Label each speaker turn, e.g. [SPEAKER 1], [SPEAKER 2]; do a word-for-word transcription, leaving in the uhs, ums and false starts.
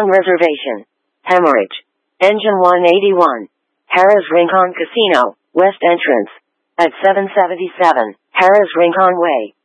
[SPEAKER 1] Reservation. Hemorrhage. Engine one eighty-one. Harrah's Rincon Casino, West Entrance. At seven seventy-seven, Harrah's Rincon Way.